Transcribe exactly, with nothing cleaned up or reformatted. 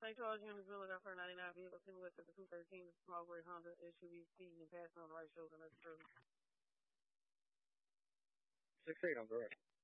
Saint Charles Units Miller got for ninety-nine vehicle similar to the two thirteen small gray Honda S U V speeding and passing on the right shoulder. That's true. Six eight on the right.